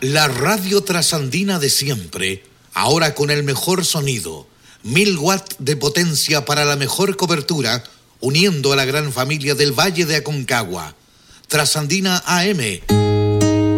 La radio trasandina de siempre, ahora con el mejor sonido, 1000 watts de potencia para la mejor cobertura, uniendo a la gran familia del Valle de Aconcagua. Trasandina AM.